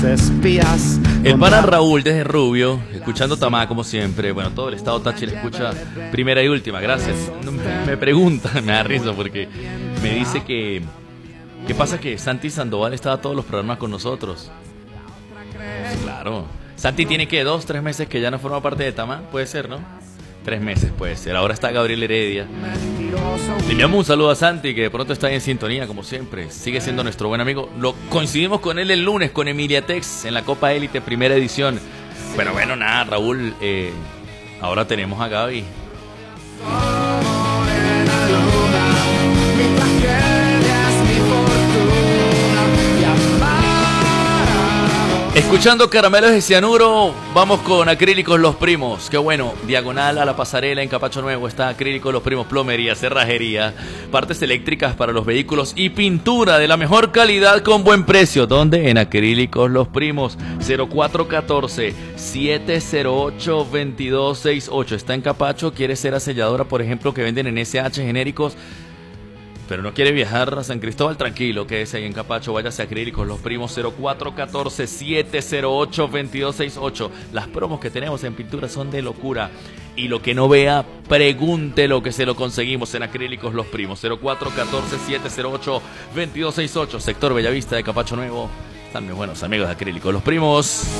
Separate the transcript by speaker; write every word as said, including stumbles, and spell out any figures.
Speaker 1: Espías.
Speaker 2: El pana Raúl desde Rubio, escuchando Tamá como siempre. Bueno, todo el estado Táchira escucha primera y última, gracias. Me pregunta, me da risa porque me dice que ¿qué pasa que Santi Sandoval estaba todos los programas con nosotros? Claro, Santi tiene que dos, tres meses que ya no forma parte de Tamá, puede ser, ¿no? Tres meses puede ser, ahora está Gabriel Heredia. Le enviamos un saludo a Santi, que de pronto está en sintonía, como siempre. Sigue siendo nuestro buen amigo. Lo coincidimos con él el lunes, con Emilia Tex, en la Copa Élite, primera edición. Pero bueno, nada, Raúl, eh, ahora tenemos a Gaby. Escuchando Caramelos de Cianuro, vamos con Acrílicos Los Primos. Qué bueno, diagonal a la pasarela en Capacho Nuevo está Acrílicos Los Primos, plomería, cerrajería, partes eléctricas para los vehículos y pintura de la mejor calidad con buen precio. ¿Dónde? En Acrílicos Los Primos, cero cuatro uno cuatro, siete cero ocho, dos dos seis ocho. Está en Capacho, quiere ser aselladora, por ejemplo, que venden en S H genéricos, pero no quiere viajar a San Cristóbal, tranquilo, quédese ahí en Capacho, váyase a Acrílicos Los Primos, cero cuatro uno cuatro, siete cero ocho, dos dos seis ocho. Las promos que tenemos en pintura son de locura. Y lo que no vea, pregúntelo, que se lo conseguimos en Acrílicos Los Primos, cero cuatro uno cuatro, siete cero ocho, dos dos seis ocho. Sector Bellavista de Capacho Nuevo. Están mis buenos amigos de Acrílicos Los Primos.